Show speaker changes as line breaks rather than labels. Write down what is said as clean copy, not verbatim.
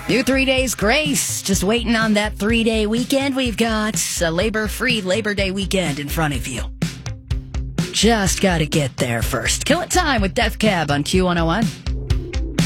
New 3 days grace. Just waiting on that 3-day weekend. We've got a labor-free Labor Day weekend in front of you. Just got to get there first. Kill It Time with Death Cab on Q101.